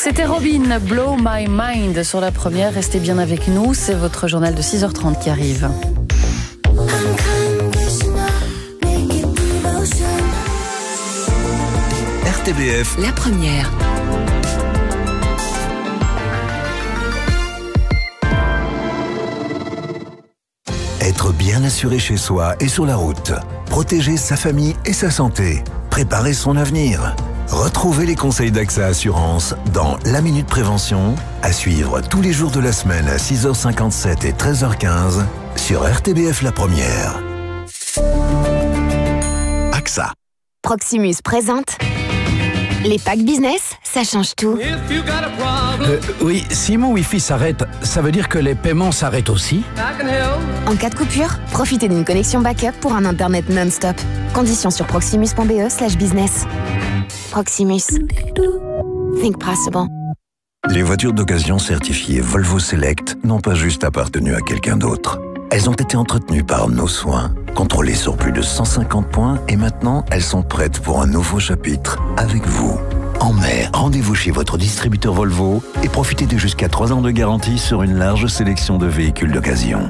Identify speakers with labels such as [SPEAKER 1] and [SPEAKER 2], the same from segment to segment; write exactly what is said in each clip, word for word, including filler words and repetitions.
[SPEAKER 1] C'était Robin, Blow My Mind sur la première. Restez bien avec nous, c'est votre journal de six heures trente qui arrive.
[SPEAKER 2] R T B F,
[SPEAKER 3] la première.
[SPEAKER 2] Être bien assuré chez soi et sur la route. Protéger sa famille et sa santé. Préparer son avenir. Retrouvez les conseils d'Axa Assurance dans La Minute Prévention, à suivre tous les jours de la semaine à six heures cinquante-sept et treize heures quinze sur R T B F La Première. Axa.
[SPEAKER 4] Proximus présente les packs business, ça change tout.
[SPEAKER 5] Euh, oui, si mon Wi-Fi s'arrête, ça veut dire que les paiements s'arrêtent aussi?
[SPEAKER 4] En cas de coupure, profitez d'une connexion backup pour un internet non-stop. Conditions sur proximus.be slash business. Proximus. Think possible.
[SPEAKER 2] Les voitures d'occasion certifiées Volvo Select n'ont pas juste appartenu à quelqu'un d'autre. Elles ont été entretenues par nos soins, contrôlées sur plus de cent cinquante points et maintenant elles sont prêtes pour un nouveau chapitre avec vous. En mai, rendez-vous chez votre distributeur Volvo et profitez de jusqu'à trois ans de garantie sur une large sélection de véhicules d'occasion.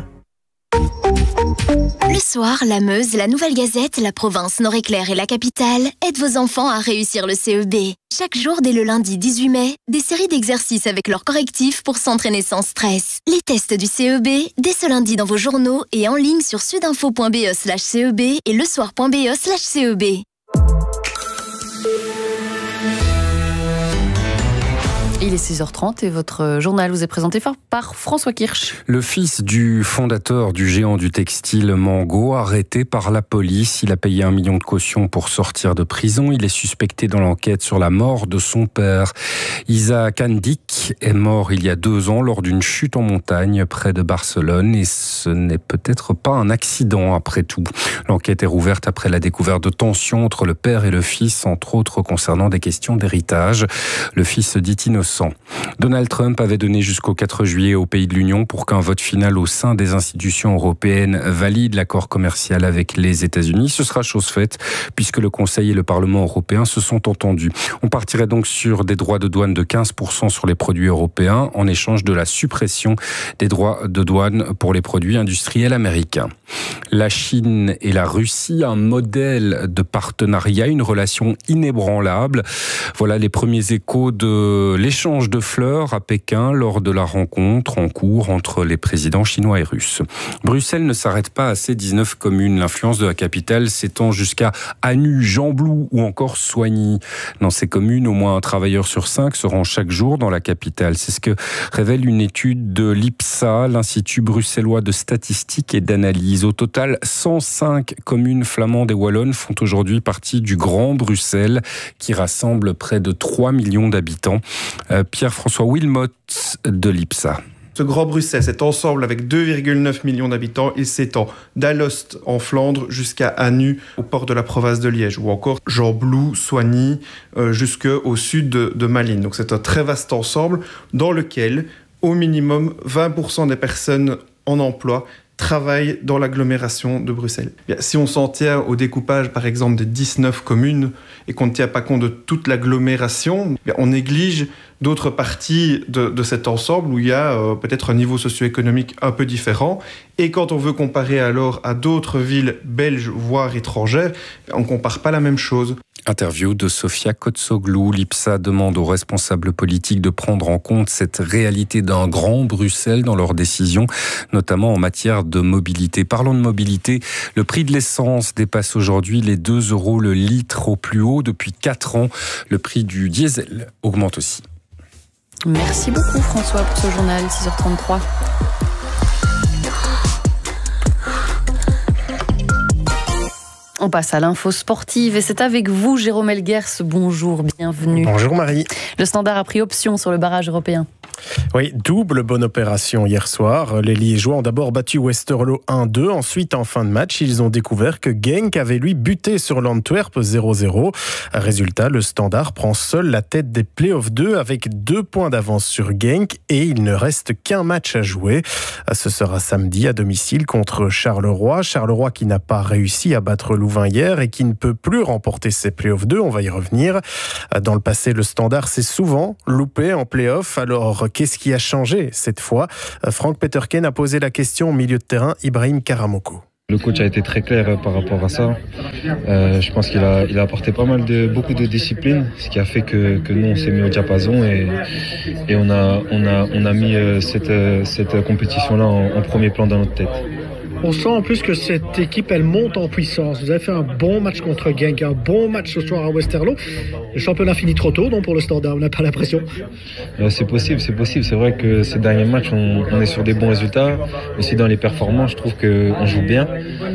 [SPEAKER 6] Le soir, la Meuse, la Nouvelle Gazette, la Province, Nord-Éclair et la Capitale aident vos enfants à réussir le C E B. Chaque jour, dès le lundi dix-huit mai, des séries d'exercices avec leurs correctifs pour s'entraîner sans stress. Les tests du C E B, dès ce lundi dans vos journaux et en ligne sur sudinfo.be slash CEB et lesoir.be slash CEB.
[SPEAKER 1] Il est six heures trente et votre journal vous est présenté par François Kirsch.
[SPEAKER 7] Le fils du fondateur du géant du textile Mango, arrêté par la police. Il a payé un million de caution pour sortir de prison. Il est suspecté dans l'enquête sur la mort de son père. Isaac Andik est mort il y a deux ans lors d'une chute en montagne près de Barcelone. Et ce n'est peut-être pas un accident après tout. L'enquête est rouverte après la découverte de tensions entre le père et le fils, entre autres concernant des questions d'héritage. Le fils se dit innocent. Donald Trump avait donné jusqu'au quatre juillet aux pays de l'Union pour qu'un vote final au sein des institutions européennes valide l'accord commercial avec les États-Unis. Ce sera chose faite puisque le Conseil et le Parlement européen se sont entendus. On partirait donc sur des droits de douane de quinze pour cent sur les produits européens en échange de la suppression des droits de douane pour les produits industriels américains. La Chine et la Russie, un modèle de partenariat, une relation inébranlable. Voilà les premiers échos de l'échange de fleurs à Pékin lors de la rencontre en cours entre les présidents chinois et russes. Bruxelles ne s'arrête pas à ces dix-neuf communes. L'influence de la capitale s'étend jusqu'à Anu, Gembloux ou encore Soigny. Dans ces communes, au moins un travailleur sur cinq se rend chaque jour dans la capitale. C'est ce que révèle une étude de l'I P S A, l'Institut bruxellois de statistique et d'analyse. Au total, cent cinq communes flamandes et wallonnes font aujourd'hui partie du Grand Bruxelles, qui rassemble près de trois millions d'habitants. Euh, Pierre-François Wilmot de l'I P S A.
[SPEAKER 8] Ce Grand Bruxelles, cet ensemble avec deux virgule neuf millions d'habitants, il s'étend d'Alost en Flandre jusqu'à Anu, au port de la province de Liège, ou encore Gembloux, Soigny, euh, jusqu'au sud de, de Malines. Donc c'est un très vaste ensemble dans lequel, au minimum, vingt pour cent des personnes en emploi travaillent dans l'agglomération de Bruxelles. Bien, si on s'en tient au découpage, par exemple, des dix-neuf communes et qu'on ne tient pas compte de toute l'agglomération, bien, on néglige d'autres parties de, de cet ensemble où il y a euh, peut-être un niveau socio-économique un peu différent. Et quand on veut comparer alors à d'autres villes belges, voire étrangères, on ne compare pas la même chose.
[SPEAKER 7] Interview de Sofia Kotsoglou. L'I P S A demande aux responsables politiques de prendre en compte cette réalité d'un grand Bruxelles dans leurs décisions, notamment en matière de mobilité. Parlons de mobilité, le prix de l'essence dépasse aujourd'hui les deux euros le litre au plus haut depuis quatre ans. Le prix du diesel augmente aussi.
[SPEAKER 1] Merci beaucoup François pour ce journal, six heures trente-trois. On passe à l'info sportive et c'est avec vous Jérôme Elguers. Bonjour, bienvenue.
[SPEAKER 9] Bonjour Marie.
[SPEAKER 1] Le Standard a pris option sur le barrage européen.
[SPEAKER 3] Oui, double bonne opération hier soir. Les Liégeois ont d'abord battu Westerlo un deux. Ensuite, en fin de match, ils ont découvert que Genk avait lui buté sur l'Antwerp zéro zéro. Résultat, le Standard prend seul la tête des Play-Off deux avec deux points d'avance sur Genk et il ne reste qu'un match à jouer. Ce sera samedi à domicile contre Charleroi. Charleroi qui n'a pas réussi à battre Louvain hier et qui ne peut plus remporter ses Play-Off deux. On va y revenir. Dans le passé, le Standard s'est souvent loupé en Play-Off. Alors, qu'est-ce qui a changé cette fois? Frank Peterken a posé la question au milieu de terrain, Ibrahim Karamoko.
[SPEAKER 9] Le coach a été très clair par rapport à ça. Euh, je pense qu'il a, il a apporté pas mal de, beaucoup de discipline, ce qui a fait que, que nous on s'est mis au diapason et, et on a, on a, on a mis cette, cette compétition-là en, en premier plan dans notre tête.
[SPEAKER 10] On sent en plus que cette équipe, elle monte en puissance. Vous avez fait un bon match contre Genk, un bon match ce soir à Westerlo. Le championnat finit trop tôt, non, pour le Standard, on n'a pas l'impression.
[SPEAKER 9] euh, C'est possible, c'est possible. C'est vrai que ces derniers matchs, on, on est sur des bons résultats. Aussi dans les performances, je trouve qu'on joue bien.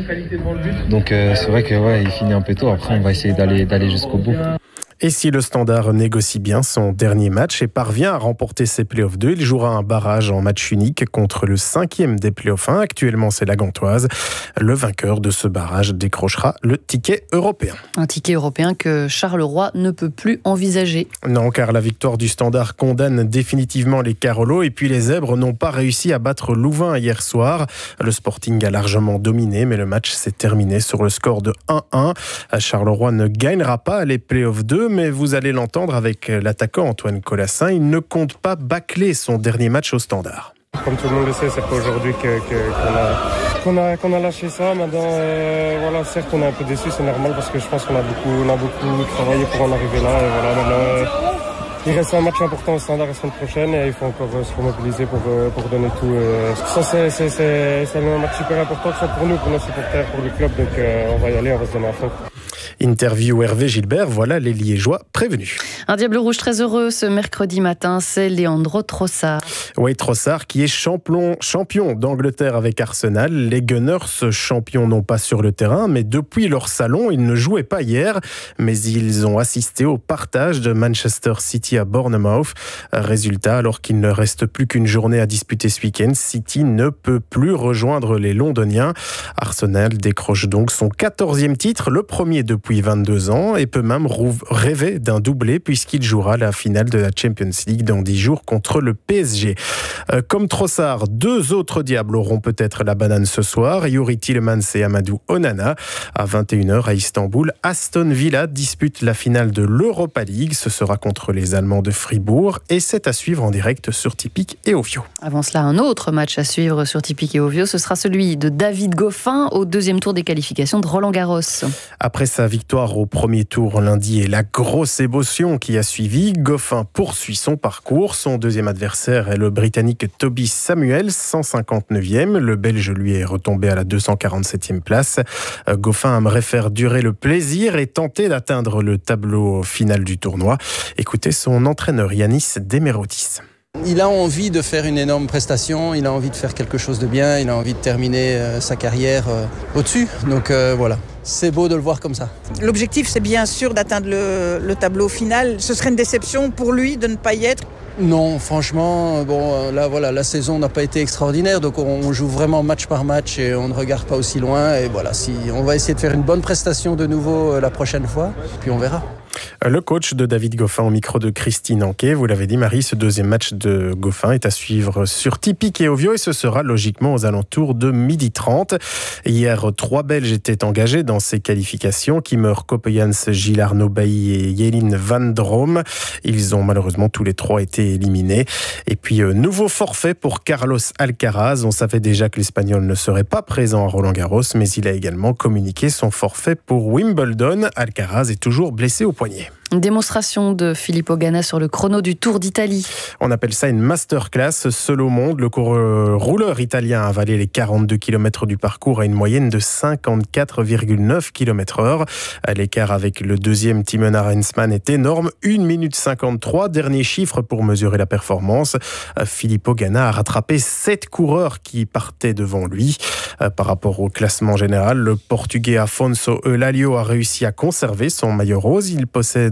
[SPEAKER 9] Donc euh, c'est vrai que ouais, il finit un peu tôt. Après, on va essayer d'aller, d'aller jusqu'au bout.
[SPEAKER 3] Et si le Standard négocie bien son dernier match et parvient à remporter ses Play-Off deux, il jouera un barrage en match unique contre le cinquième des Play-Off un. Actuellement, c'est la Gantoise. Le vainqueur de ce barrage décrochera le ticket européen.
[SPEAKER 1] Un ticket européen que Charleroi ne peut plus envisager.
[SPEAKER 3] Non, car la victoire du Standard condamne définitivement les Carolos et puis les Zèbres n'ont pas réussi à battre Louvain hier soir. Le Sporting a largement dominé, mais le match s'est terminé sur le score de un un. Charleroi ne gagnera pas les Play-Off deux, mais vous allez l'entendre avec l'attaquant Antoine Colassin. Il ne compte pas bâcler son dernier match au Standard.
[SPEAKER 11] Comme tout le monde le sait, c'est pas aujourd'hui que, que, qu'on, a, qu'on, a, qu'on a lâché ça. Maintenant, euh, voilà, certes, on est un peu déçus, c'est normal parce que je pense qu'on a beaucoup, on a beaucoup travaillé pour en arriver là. Et voilà, maintenant, euh, il reste un match important au Standard la semaine prochaine et il faut encore euh, se remobiliser pour, euh, pour donner tout. Euh. Ça, c'est, c'est, c'est, c'est un match super important, que ce soit pour nous, pour nos supporters, pour le club. Donc, euh, on va y aller, on va se donner à fond.
[SPEAKER 3] Interview Hervé Gilbert, voilà les Liégeois prévenus.
[SPEAKER 1] Un Diable Rouge très heureux ce mercredi matin, c'est Leandro Trossard.
[SPEAKER 3] Oui, Trossard qui est champion, champion d'Angleterre avec Arsenal. Les Gunners, champions non pas sur le terrain, mais depuis leur salon. Ils ne jouaient pas hier, mais ils ont assisté au partage de Manchester City à Bournemouth. Résultat, alors qu'il ne reste plus qu'une journée à disputer ce week-end, City ne peut plus rejoindre les Londoniens. Arsenal décroche donc son quatorzième titre, le premier depuis vingt-deux ans, et peut même rêver d'un doublé puisqu'il jouera la finale de la Champions League dans dix jours contre le P S G. Euh, comme Trossard, deux autres diables auront peut-être la banane ce soir. Youri Tielemans et Amadou Onana. À vingt et une heures à Istanbul, Aston Villa dispute la finale de l'Europa League. Ce sera contre les Allemands de Fribourg et c'est à suivre en direct sur Tipic et Ovio.
[SPEAKER 1] Avant cela, un autre match à suivre sur Tipic et Ovio, ce sera celui de David Goffin au deuxième tour des qualifications de Roland-Garros.
[SPEAKER 3] Après sa victoire au premier tour lundi et la grosse émotion qui a suivi, Goffin poursuit son parcours. Son deuxième adversaire est le Britannique Toby Samuel, cent cinquante-neuvième. Le Belge, lui, est retombé à la deux cent quarante-septième place. Goffin aimerait faire durer le plaisir et tenter d'atteindre le tableau final du tournoi. Écoutez son entraîneur Yanis Demerotis.
[SPEAKER 12] Il a envie de faire une énorme prestation, il a envie de faire quelque chose de bien, il a envie de terminer euh, sa carrière euh, au-dessus. Donc euh, voilà, c'est beau de le voir comme ça.
[SPEAKER 13] L'objectif, c'est bien sûr d'atteindre le, le tableau final. Ce serait une déception pour lui de ne pas y être.
[SPEAKER 12] Non, franchement, bon, là voilà, la saison n'a pas été extraordinaire, donc on, on joue vraiment match par match et on ne regarde pas aussi loin. Et voilà, si on va essayer de faire une bonne prestation de nouveau euh, la prochaine fois, puis on verra.
[SPEAKER 3] Le coach de David Goffin au micro de Christine Anquet. Vous l'avez dit, Marie, ce deuxième match de Goffin est à suivre sur Tipic et Ovio et ce sera logiquement aux alentours de midi trente. Hier, trois Belges étaient engagés dans ces qualifications. Kimmer Coppejans, Gilles Arnaud Bailly et Yelin Van Drome. Ils ont malheureusement tous les trois été éliminés. Et puis, euh, nouveau forfait pour Carlos Alcaraz. On savait déjà que l'Espagnol ne serait pas présent à Roland-Garros, mais il a également communiqué son forfait pour Wimbledon. Alcaraz est toujours blessé au poignet.
[SPEAKER 1] Une démonstration de Filippo Ganna sur le chrono du Tour d'Italie.
[SPEAKER 3] On appelle ça une masterclass. Seul au monde, le rouleur italien a avalé les quarante-deux kilomètres du parcours à une moyenne de cinquante-quatre virgule neuf kilomètres heure. L'écart avec le deuxième Thymen Arensman est énorme, une minute cinquante-trois. Dernier chiffre pour mesurer la performance. Filippo Ganna a rattrapé sept coureurs qui partaient devant lui. Par rapport au classement général, le Portugais Afonso Eulálio a réussi à conserver son maillot rose. Il possède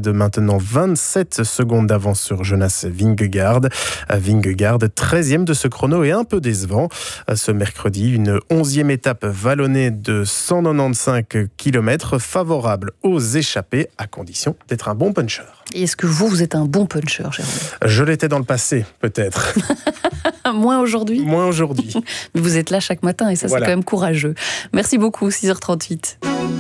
[SPEAKER 3] maintenant vingt-sept secondes d'avance sur Jonas Vingegaard. Vingegaard, treizième de ce chrono et un peu décevant. Ce mercredi, une onzième étape vallonnée de cent quatre-vingt-quinze kilomètres, favorable aux échappés, à condition d'être un bon puncher.
[SPEAKER 1] Et est-ce que vous, vous êtes un bon puncher, Jérôme ?
[SPEAKER 3] Je l'étais dans le passé, peut-être.
[SPEAKER 1] Moins aujourd'hui ?
[SPEAKER 3] Moins aujourd'hui.
[SPEAKER 1] Mais vous êtes là chaque matin et ça, voilà. C'est quand même courageux. Merci beaucoup, six heures trente-huit.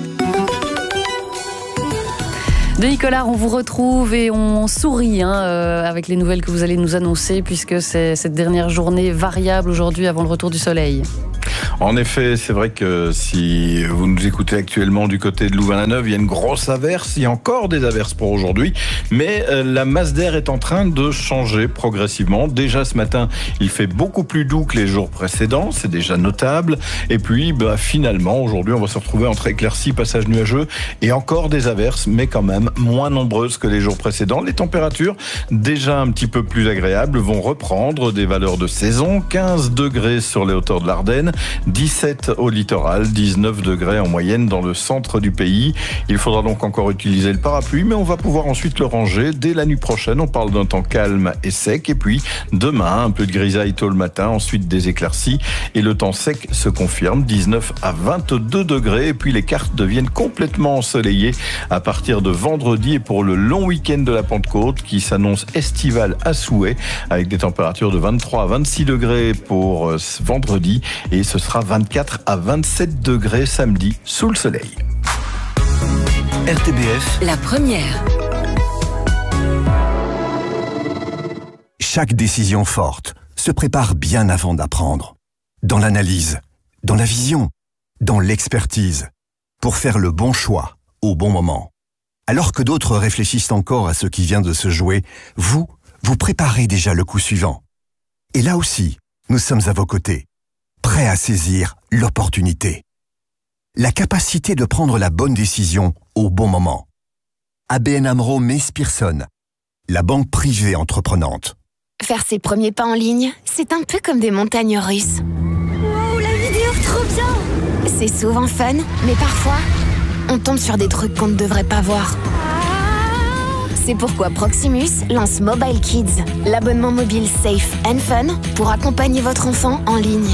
[SPEAKER 1] Denis Collard, on vous retrouve et on sourit hein, euh, avec les nouvelles que vous allez nous annoncer, puisque c'est cette dernière journée variable aujourd'hui avant le retour du soleil.
[SPEAKER 14] En effet, c'est vrai que si vous nous écoutez actuellement du côté de Louvain-la-Neuve, il y a une grosse averse, il y a encore des averses pour aujourd'hui, mais euh, la masse d'air est en train de changer progressivement. Déjà ce matin, il fait beaucoup plus doux que les jours précédents, c'est déjà notable. Et puis bah, finalement, aujourd'hui, on va se retrouver entre éclaircies, passages nuageux et encore des averses, mais quand même moins nombreuses que les jours précédents. Les températures, déjà un petit peu plus agréables, vont reprendre des valeurs de saison. quinze degrés sur les hauteurs de l'Ardenne, dix-sept au littoral, dix-neuf degrés en moyenne dans le centre du pays. Il faudra donc encore utiliser le parapluie, mais on va pouvoir ensuite le ranger dès la nuit prochaine. On parle d'un temps calme et sec. Et puis demain, un peu de grisaille tôt le matin, ensuite des éclaircies. Et le temps sec se confirme, dix-neuf à vingt-deux degrés. Et puis les cartes deviennent complètement ensoleillées à partir de vendredi et pour le long week-end de la Pentecôte qui s'annonce estival à souhait avec des températures de vingt-trois à vingt-six degrés pour vendredi et ce sera vingt-quatre à vingt-sept degrés samedi sous le soleil.
[SPEAKER 2] R T B F,
[SPEAKER 15] la première.
[SPEAKER 2] Chaque décision forte se prépare bien avant d'apprendre. Dans l'analyse, dans la vision, dans l'expertise, pour faire le bon choix au bon moment. Alors que d'autres réfléchissent encore à ce qui vient de se jouer, vous, vous préparez déjà le coup suivant. Et là aussi, nous sommes à vos côtés, prêts à saisir l'opportunité. La capacité de prendre la bonne décision au bon moment. A B N AMRO Mees Pierson, la banque privée entreprenante.
[SPEAKER 4] Faire ses premiers pas en ligne, c'est un peu comme des montagnes russes.
[SPEAKER 15] Wow, la vidéo, trop bien!
[SPEAKER 4] C'est souvent fun, mais parfois, on tombe sur des trucs qu'on ne devrait pas voir. C'est pourquoi Proximus lance Mobile Kids, l'abonnement mobile safe and fun pour accompagner votre enfant en ligne.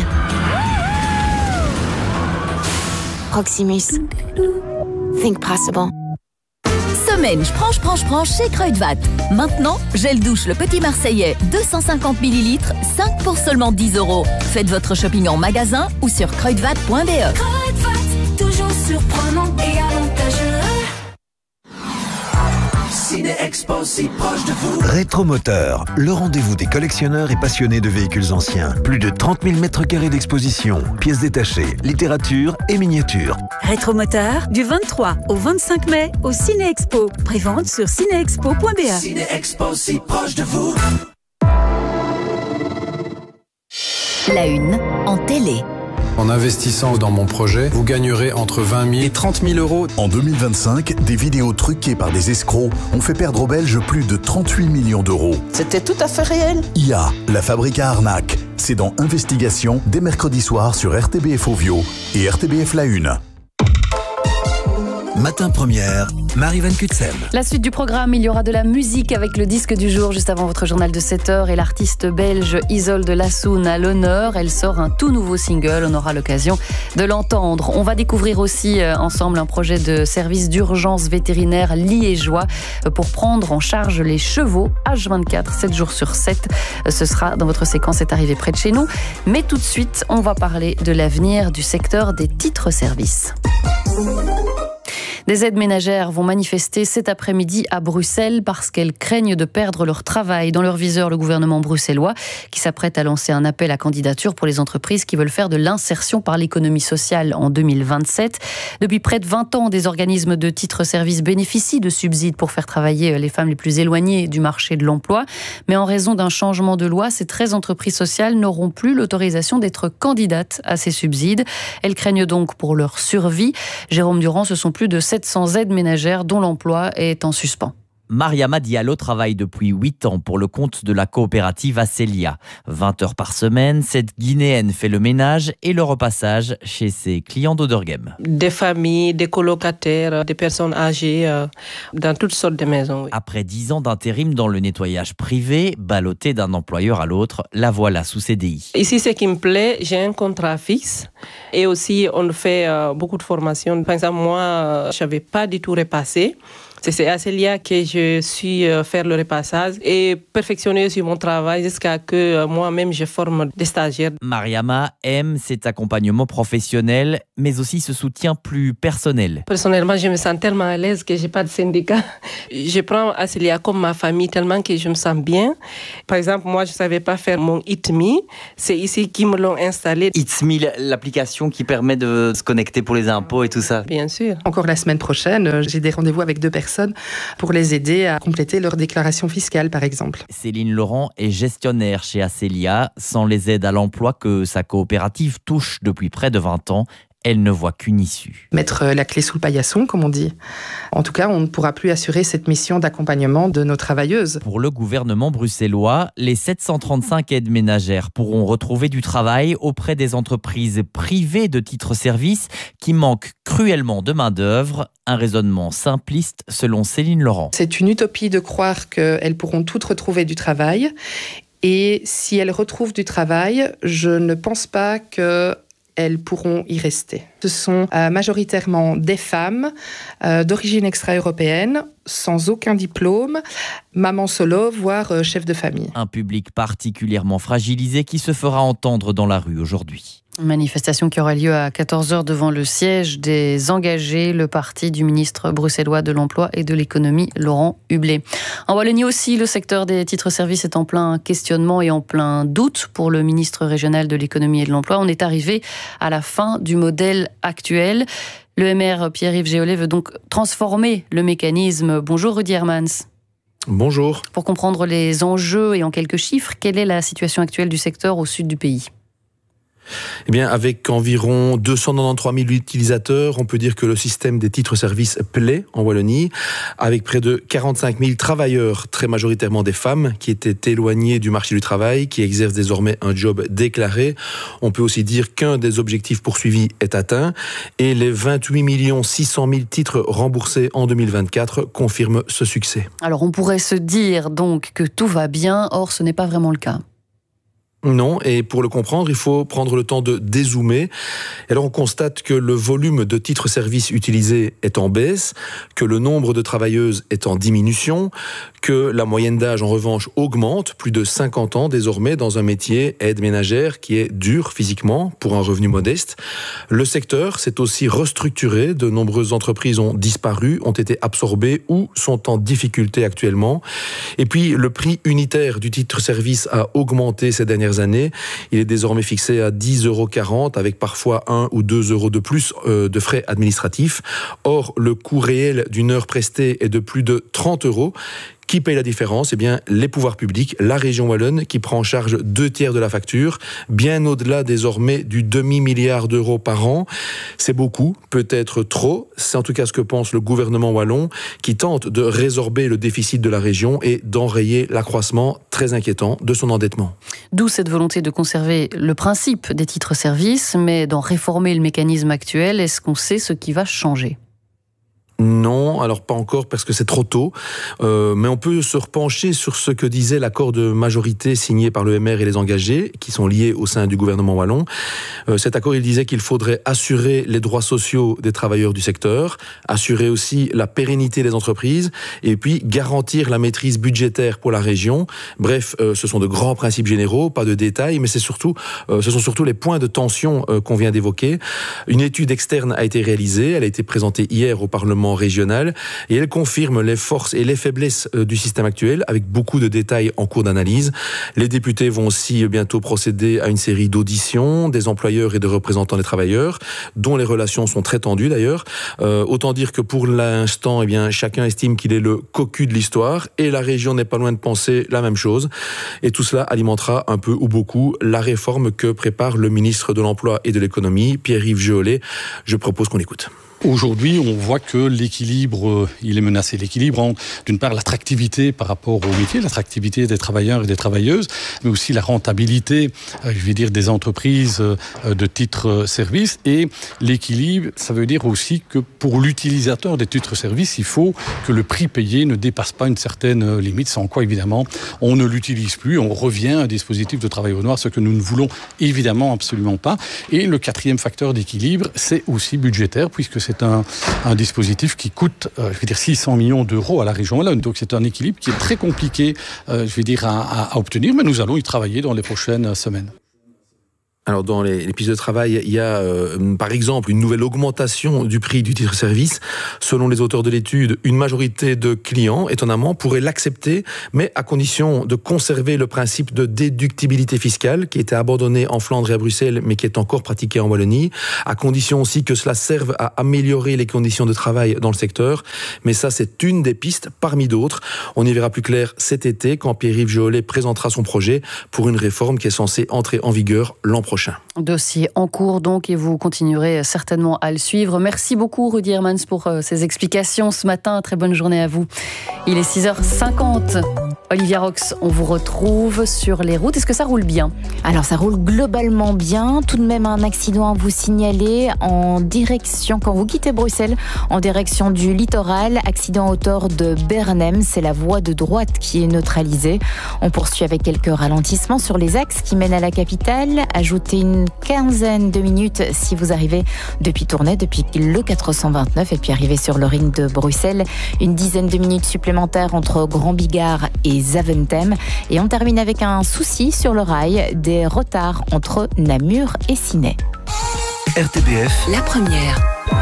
[SPEAKER 4] Proximus. Think possible.
[SPEAKER 15] Semaine, je prends, je prends, je prends chez Kruidvat. Maintenant, gel douche le Petit Marseillais, deux cent cinquante millilitres, cinq pour seulement dix euros. Faites votre shopping en magasin ou sur kruidvat point b e.
[SPEAKER 16] Kruidvat, toujours surprenant et avantageux. Ciné-Expo, si proche de vous.
[SPEAKER 17] Rétromoteur, le rendez-vous des collectionneurs et passionnés de véhicules anciens. Plus de trente mille mètres carrés d'exposition, pièces détachées, littérature et miniatures.
[SPEAKER 18] Rétromoteur, du vingt-trois au vingt-cinq mai au Ciné-Expo. Prévente sur ciné expo point b e.
[SPEAKER 16] Ciné-Expo, si proche de vous.
[SPEAKER 15] La une en télé.
[SPEAKER 19] En investissant dans mon projet, vous gagnerez entre vingt mille et trente mille euros.
[SPEAKER 20] En deux mille vingt-cinq, des vidéos truquées par des escrocs ont fait perdre aux Belges plus de trente-huit millions d'euros.
[SPEAKER 13] C'était tout à fait réel.
[SPEAKER 20] I A, la fabrique à arnaque. C'est dans Investigation, dès mercredi soir sur R T B F Ovio et R T B F La Une.
[SPEAKER 17] Matin Première, Marie Van Kutsem.
[SPEAKER 1] La suite du programme, il y aura de la musique avec le disque du jour juste avant votre journal de sept heures et l'artiste belge Isolde Lassoun à l'honneur. Elle sort un tout nouveau single, on aura l'occasion de l'entendre. On va découvrir aussi ensemble un projet de service d'urgence vétérinaire liégeois pour prendre en charge les chevaux H vingt-quatre, sept jours sur sept. Ce sera dans votre séquence C'est arrivé près de chez nous. Mais tout de suite, on va parler de l'avenir du secteur des titres-services. Des aides ménagères vont manifester cet après-midi à Bruxelles parce qu'elles craignent de perdre leur travail. Dans leur viseur, le gouvernement bruxellois qui s'apprête à lancer un appel à candidature pour les entreprises qui veulent faire de l'insertion par l'économie sociale en deux mille vingt-sept. Depuis près de vingt ans, des organismes de titres-services bénéficient de subsides pour faire travailler les femmes les plus éloignées du marché de l'emploi. Mais en raison d'un changement de loi, ces treize entreprises sociales n'auront plus l'autorisation d'être candidates à ces subsides. Elles craignent donc pour leur survie. Jérôme Durand, ce sont plus de sept cents aides ménagères dont l'emploi est en suspens.
[SPEAKER 21] Mariama Diallo travaille depuis huit ans pour le compte de la coopérative Acelia. vingt heures par semaine, cette Guinéenne fait le ménage et le repassage chez ses clients d'Oderghem.
[SPEAKER 22] Des familles, des colocataires, des personnes âgées, euh, dans toutes sortes de maisons. Oui.
[SPEAKER 21] Après dix ans d'intérim dans le nettoyage privé, ballottée d'un employeur à l'autre, la voilà sous C D I.
[SPEAKER 22] Ici, ce qui me plaît, j'ai un contrat fixe et aussi on fait euh, beaucoup de formations. Par exemple, moi, euh, je ne savais pas du tout repasser. C'est à Acelia que je suis euh, faire le repassage et perfectionner aussi mon travail jusqu'à que euh, moi-même je forme des stagiaires.
[SPEAKER 21] Mariama aime cet accompagnement professionnel, mais aussi ce soutien plus personnel.
[SPEAKER 22] Personnellement, je me sens tellement à l'aise que j'ai pas de syndicat. Je prends Acelia comme ma famille tellement que je me sens bien. Par exemple, moi, je savais pas faire mon Itmi. C'est ici qu'ils me l'ont installé.
[SPEAKER 21] Itmi, l'application qui permet de se connecter pour les impôts et tout ça.
[SPEAKER 22] Bien sûr.
[SPEAKER 23] Encore la semaine prochaine, j'ai des rendez-vous avec deux personnes pour les aider à compléter leur déclaration fiscale, par exemple.
[SPEAKER 21] Céline Laurent est gestionnaire chez Acelia. Sans les aides à l'emploi que sa coopérative touche depuis près de vingt ans, elle ne voit qu'une issue.
[SPEAKER 23] Mettre la clé sous le paillasson, comme on dit. En tout cas, on ne pourra plus assurer cette mission d'accompagnement de nos travailleuses.
[SPEAKER 21] Pour le gouvernement bruxellois, les sept cent trente-cinq aides ménagères pourront retrouver du travail auprès des entreprises privées de titres-services qui manquent cruellement de main-d'œuvre. Un raisonnement simpliste selon Céline Laurent.
[SPEAKER 23] C'est une utopie de croire qu'elles pourront toutes retrouver du travail. Et si elles retrouvent du travail, je ne pense pas que elles pourront y rester. Ce sont euh, majoritairement des femmes euh, d'origine extra-européenne, sans aucun diplôme, maman solo, voire euh, chef de famille.
[SPEAKER 21] Un public particulièrement fragilisé qui se fera entendre dans la rue aujourd'hui.
[SPEAKER 1] Une manifestation qui aura lieu à quatorze heures devant le siège des engagés, le parti du ministre bruxellois de l'Emploi et de l'Économie, Laurent Hublé. En Wallonie aussi, le secteur des titres-services est en plein questionnement et en plein doute pour le ministre régional de l'Économie et de l'Emploi. On est arrivé à la fin du modèle actuel. Le M R Pierre-Yves Géolet veut donc transformer le mécanisme. Bonjour Rudy Hermans.
[SPEAKER 24] Bonjour.
[SPEAKER 1] Pour comprendre les enjeux et en quelques chiffres, quelle est la situation actuelle du secteur au sud du pays ?
[SPEAKER 24] Eh bien, avec environ deux cent quatre-vingt-treize mille utilisateurs, on peut dire que le système des titres-services plaît en Wallonie, avec près de quarante-cinq mille travailleurs, très majoritairement des femmes, qui étaient éloignés du marché du travail, qui exercent désormais un job déclaré. On peut aussi dire qu'un des objectifs poursuivis est atteint, et les vingt-huit millions six cent mille titres remboursés en deux mille vingt-quatre confirment ce succès.
[SPEAKER 1] Alors, on pourrait se dire donc que tout va bien, or ce n'est pas vraiment le cas.
[SPEAKER 24] Non, et pour le comprendre, il faut prendre le temps de dézoomer. Et alors on constate que le volume de titres-services utilisés est en baisse, que le nombre de travailleuses est en diminution, que la moyenne d'âge en revanche augmente, plus de cinquante ans désormais dans un métier aide ménagère qui est dur physiquement pour un revenu modeste. Le secteur s'est aussi restructuré, de nombreuses entreprises ont disparu, ont été absorbées ou sont en difficulté actuellement. Et puis le prix unitaire du titre-service a augmenté ces dernières années. Il est désormais fixé à dix euros quarante avec parfois un ou deux euros de plus de frais administratifs. Or, le coût réel d'une heure prestée est de plus de trente euros. Qui paye la différence ? Eh bien, les pouvoirs publics, la région wallonne, qui prend en charge deux tiers de la facture, bien au-delà désormais du demi-milliard d'euros par an. C'est beaucoup, peut-être trop. C'est en tout cas ce que pense le gouvernement wallon, qui tente de résorber le déficit de la région et d'enrayer l'accroissement très inquiétant de son endettement.
[SPEAKER 1] D'où cette volonté de conserver le principe des titres-services, mais d'en réformer le mécanisme actuel. Est-ce qu'on sait ce qui va changer ?
[SPEAKER 24] Non, alors pas encore parce que c'est trop tôt, euh, mais on peut se repencher sur ce que disait l'accord de majorité signé par le M R et les engagés, qui sont liés au sein du gouvernement wallon. Euh, cet accord, il disait qu'il faudrait assurer les droits sociaux des travailleurs du secteur, assurer aussi la pérennité des entreprises, et puis garantir la maîtrise budgétaire pour la région. Bref, euh, ce sont de grands principes généraux, pas de détails, mais c'est surtout, euh, ce sont surtout les points de tension euh, qu'on vient d'évoquer. Une étude externe a été réalisée, elle a été présentée hier au Parlement régional et elle confirme les forces et les faiblesses du système actuel avec beaucoup de détails en cours d'analyse. Les députés vont aussi bientôt procéder à une série d'auditions des employeurs et de représentants des travailleurs dont les relations sont très tendues d'ailleurs. Euh, autant dire que pour l'instant, eh bien, chacun estime qu'il est le cocu de l'histoire et la région n'est pas loin de penser la même chose. Et tout cela alimentera un peu ou beaucoup la réforme que prépare le ministre de l'Emploi et de l'Économie, Pierre-Yves Géolet. Je propose qu'on l'écoute.
[SPEAKER 5] Aujourd'hui, on voit que l'équilibre, il est menacé. L'équilibre entre, d'une part, l'attractivité par rapport au métier, l'attractivité des travailleurs et des travailleuses, mais aussi la rentabilité, je vais dire, des entreprises de titres-services. Et l'équilibre, ça veut dire aussi que pour l'utilisateur des titres-services, il faut que le prix payé ne dépasse pas une certaine limite, sans quoi, évidemment, on ne l'utilise plus. On revient à un dispositif de travail au noir, ce que nous ne voulons évidemment absolument pas. Et le quatrième facteur d'équilibre, c'est aussi budgétaire, puisque c'est un, un dispositif qui coûte, euh, je vais dire, six cents millions d'euros à la région Wallonne. Donc c'est un équilibre qui est très compliqué, euh, je vais dire, à, à, à obtenir, mais nous allons y travailler dans les prochaines semaines.
[SPEAKER 24] Alors dans les, les pistes de travail, il y a euh, par exemple une nouvelle augmentation du prix du titre-service. Selon les auteurs de l'étude, une majorité de clients, étonnamment, pourraient l'accepter, mais à condition de conserver le principe de déductibilité fiscale qui était abandonné en Flandre et à Bruxelles, mais qui est encore pratiqué en Wallonie, à condition aussi que cela serve à améliorer les conditions de travail dans le secteur. Mais ça, c'est une des pistes parmi d'autres. On y verra plus clair cet été quand Pierre-Yves Geolet présentera son projet pour une réforme qui est censée entrer en vigueur l'an prochain.
[SPEAKER 1] Dossier en cours donc et vous continuerez certainement à le suivre. Merci beaucoup Rudy Hermans pour euh, ces explications ce matin. Très bonne journée à vous. Il est six heures cinquante. Olivia Rox, on vous retrouve sur les routes. Est-ce que ça roule bien ?
[SPEAKER 6] Alors ça roule globalement bien. Tout de même un accident à vous signaler en direction, quand vous quittez Bruxelles, en direction du littoral. Accident à hauteur de Bernem. C'est la voie de droite qui est neutralisée. On poursuit avec quelques ralentissements sur les axes qui mènent à la capitale. Ajoutez une quinzaine de minutes si vous arrivez depuis Tournai, depuis le quatre cent vingt-neuf et puis arrivez sur le ring de Bruxelles. Une dizaine de minutes supplémentaires entre Grand Bigard et Zaventem. Et on termine avec un souci sur le rail, des retards entre Namur et Ciney.
[SPEAKER 20] R T B F,
[SPEAKER 7] la première.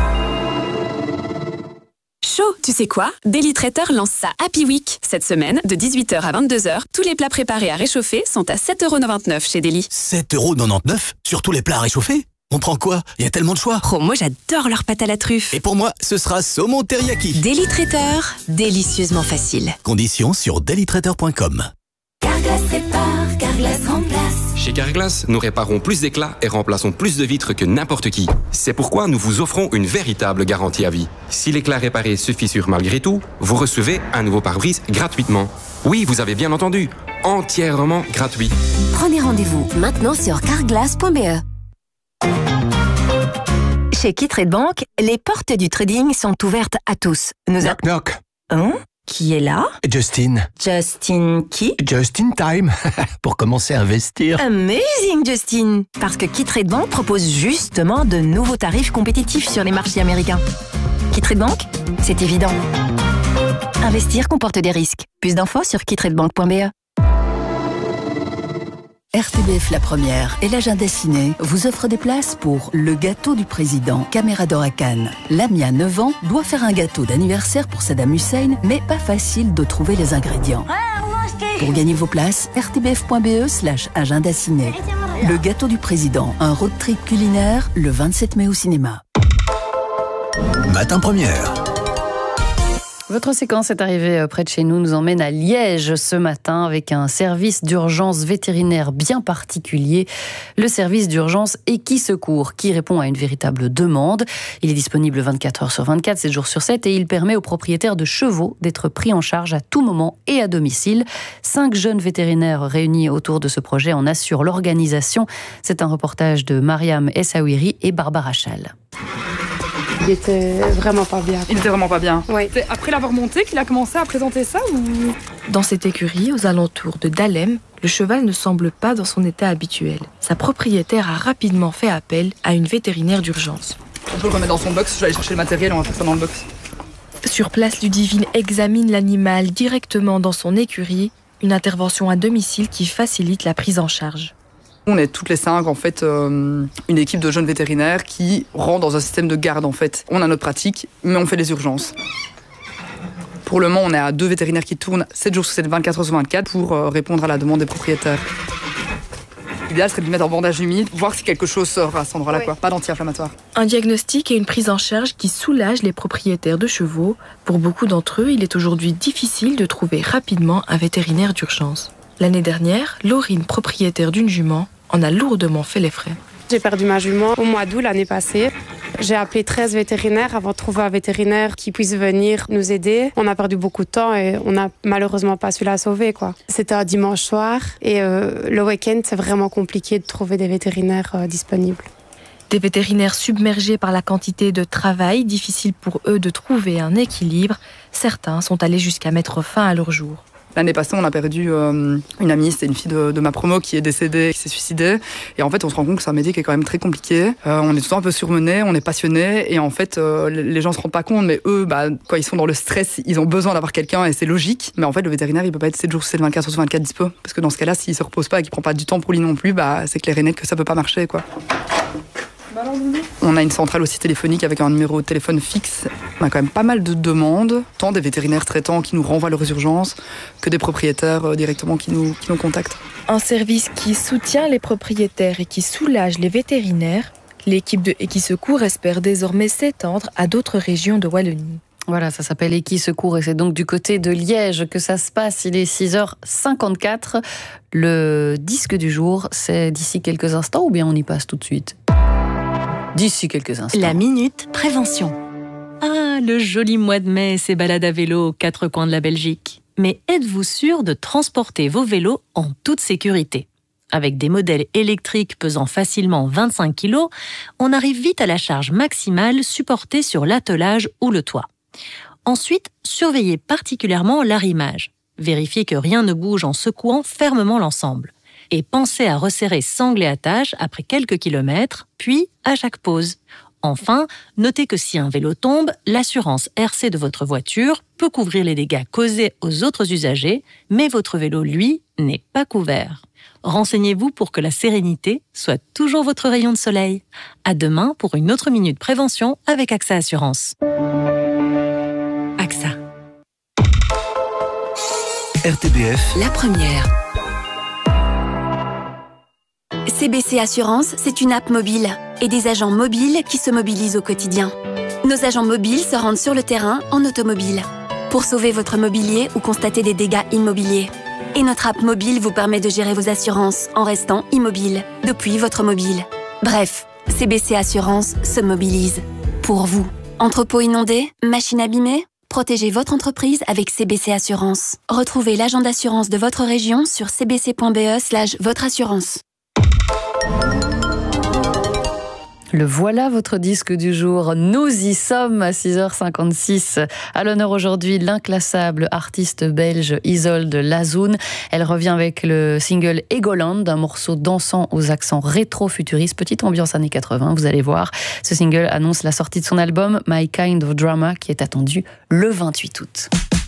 [SPEAKER 7] Chaud, tu sais quoi ? Daily Traiteur lance sa Happy Week. Cette semaine, de dix-huit heures à vingt-deux heures, tous les plats préparés à réchauffer sont à sept euros quatre-vingt-dix-neuf chez Daily.
[SPEAKER 8] sept euros quatre-vingt-dix-neuf sur tous les plats à réchauffer ? On prend quoi ? Il y a tellement de choix.
[SPEAKER 7] Oh, moi j'adore leur pâte à la truffe.
[SPEAKER 8] Et pour moi, ce sera saumon teriyaki.
[SPEAKER 7] Daily Traiteur, délicieusement facile.
[SPEAKER 8] Conditions sur daily traiteur point com.
[SPEAKER 16] Carglass répare, Carglass remplace.
[SPEAKER 25] Chez Carglass, nous réparons plus d'éclats et remplaçons plus de vitres que n'importe qui. C'est pourquoi nous vous offrons une véritable garantie à vie. Si l'éclat réparé se fissure malgré tout, vous recevez un nouveau pare-brise gratuitement. Oui, vous avez bien entendu, entièrement gratuit.
[SPEAKER 7] Prenez rendez-vous maintenant sur carglass point b e.
[SPEAKER 26] Chez Kitrade Bank, les portes du trading sont ouvertes à tous. Nous
[SPEAKER 8] knock a... knock.
[SPEAKER 26] Hein ? Qui est là ?
[SPEAKER 8] Justin.
[SPEAKER 26] Justin qui ?
[SPEAKER 8] Just in time, pour commencer à investir.
[SPEAKER 26] Amazing Justin. Parce que Kitrade Bank propose justement de nouveaux tarifs compétitifs sur les marchés américains. Kitrade Bank, c'est évident. Investir comporte des risques. Plus d'infos sur kitrade bank point b e.
[SPEAKER 27] R T B F La Première et l'agenda ciné vous offrent des places pour Le Gâteau du Président, Caméra d'or à Cannes. Lamia, neuf ans, doit faire un gâteau d'anniversaire pour Saddam Hussein, mais pas facile de trouver les ingrédients. Pour gagner vos places, r t b f point b e slash agenda ciné. Le Gâteau du Président, un road trip culinaire, le vingt-sept mai au cinéma.
[SPEAKER 8] Matin Première.
[SPEAKER 1] Votre séquence est arrivée près de chez nous, nous emmène à Liège ce matin avec un service d'urgence vétérinaire bien particulier, le service d'urgence Équisecours, qui répond à une véritable demande. Il est disponible vingt-quatre heures sur vingt-quatre, sept jours sur sept, et il permet aux propriétaires de chevaux d'être pris en charge à tout moment et à domicile. Cinq jeunes vétérinaires réunis autour de ce projet en assurent l'organisation. C'est un reportage de Mariam Essaouiri et Barbara Chal.
[SPEAKER 28] Il était vraiment pas bien.
[SPEAKER 29] Il était vraiment pas bien.
[SPEAKER 28] Oui.
[SPEAKER 29] C'est après l'avoir monté qu'il a commencé à présenter ça ou...
[SPEAKER 28] Dans cette écurie, aux alentours de Dahlem, le cheval ne semble pas dans son état habituel. Sa propriétaire a rapidement fait appel à une vétérinaire d'urgence.
[SPEAKER 29] On peut le remettre dans son box, je vais aller chercher le matériel, on va faire ça dans le box.
[SPEAKER 28] Sur place, Ludivine examine l'animal directement dans son écurie, une intervention à domicile qui facilite la prise en charge.
[SPEAKER 29] On est toutes les cinq, en fait, euh, une équipe de jeunes vétérinaires qui rentrent dans un système de garde, en fait. On a notre pratique, mais on fait les urgences. Pour le moment, on est à deux vétérinaires qui tournent sept jours sur sept, vingt-quatre heures sur vingt-quatre pour euh, répondre à la demande des propriétaires. L'idéal serait de lui mettre en bandage humide, voir si quelque chose sort à cet endroit-là, oui. quoi. Pas d'anti-inflammatoire.
[SPEAKER 28] Un diagnostic et une prise en charge qui soulagent les propriétaires de chevaux. Pour beaucoup d'entre eux, il est aujourd'hui difficile de trouver rapidement un vétérinaire d'urgence. L'année dernière, Laurine, propriétaire d'une jument, en a lourdement fait les frais.
[SPEAKER 30] J'ai perdu ma jument au mois d'août l'année passée.
[SPEAKER 2] J'ai appelé treize vétérinaires avant de trouver un vétérinaire qui puisse venir nous aider. On a perdu beaucoup de temps et on n'a malheureusement pas su la sauver, quoi. C'était un dimanche soir et euh, le week-end, c'est vraiment compliqué de trouver des vétérinaires euh, disponibles.
[SPEAKER 28] Des vétérinaires submergés par la quantité de travail, difficile pour eux de trouver un équilibre. Certains sont allés jusqu'à mettre fin à leur jour.
[SPEAKER 29] L'année passée, on a perdu euh, une amie, c'était une fille de, de ma promo qui est décédée, qui s'est suicidée. Et en fait, on se rend compte que c'est un métier qui est quand même très compliqué. Euh, on est tout le temps un peu surmené, on est passionné. Et en fait, euh, les gens se rendent pas compte, mais eux, bah, quand ils sont dans le stress, ils ont besoin d'avoir quelqu'un et c'est logique. Mais en fait, le vétérinaire, il peut pas être sept jours sur sept, vingt-quatre sur vingt-quatre dispo. Parce que dans ce cas-là, s'il se repose pas et qu'il prend pas du temps pour lui non plus, bah, c'est clair et net que ça peut pas marcher, quoi. On a une centrale aussi téléphonique avec un numéro de téléphone fixe. On a quand même pas mal de demandes, tant des vétérinaires traitants qui nous renvoient leurs urgences que des propriétaires euh, directement qui nous, qui nous contactent.
[SPEAKER 28] Un service qui soutient les propriétaires et qui soulage les vétérinaires. L'équipe de Equisecours espère désormais s'étendre à d'autres régions de Wallonie.
[SPEAKER 1] Voilà, ça s'appelle Equisecours et c'est donc du côté de Liège que ça se passe. Il est six heures cinquante-quatre. Le disque du jour, c'est d'ici quelques instants ou bien on y passe tout de suite ? D'ici quelques instants.
[SPEAKER 3] La Minute Prévention. Ah, le joli mois de mai, ces balades à vélo aux quatre coins de la Belgique. Mais êtes-vous sûr de transporter vos vélos en toute sécurité ? Avec des modèles électriques pesant facilement vingt-cinq kilos, on arrive vite à la charge maximale supportée sur l'attelage ou le toit. Ensuite, surveillez particulièrement l'arrimage. Vérifiez que rien ne bouge en secouant fermement l'ensemble. Et pensez à resserrer sangle et attache après quelques kilomètres, puis à chaque pause. Enfin, notez que si un vélo tombe, l'assurance R C de votre voiture peut couvrir les dégâts causés aux autres usagers, mais votre vélo, lui, n'est pas couvert. Renseignez-vous pour que la sérénité soit toujours votre rayon de soleil. À demain pour une autre minute prévention avec A X A Assurance. A X A.
[SPEAKER 20] R T B F.
[SPEAKER 26] La première. C B C Assurance, c'est une app mobile et des agents mobiles qui se mobilisent au quotidien. Nos agents mobiles se rendent sur le terrain en automobile pour sauver votre mobilier ou constater des dégâts immobiliers. Et notre app mobile vous permet de gérer vos assurances en restant immobile depuis votre mobile. Bref, C B C Assurance se mobilise pour vous. Entrepôt inondé, machine abîmée ? Protégez votre entreprise avec C B C Assurance. Retrouvez l'agent d'assurance de votre région sur c b c point b e slash votre assurance.
[SPEAKER 1] Le voilà votre disque du jour. Nous y sommes à six heures cinquante-six. À l'honneur aujourd'hui, l'inclassable artiste belge Isolde Lazoun. Elle revient avec le single Egoland, un morceau dansant aux accents rétro-futuristes. Petite ambiance années quatre-vingts, vous allez voir. Ce single annonce la sortie de son album My Kind of Drama qui est attendu le vingt-huit août.